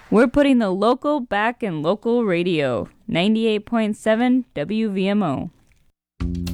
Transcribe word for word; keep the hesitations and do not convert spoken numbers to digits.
We're putting the local back in local radio. ninety-eight point seven W V M O.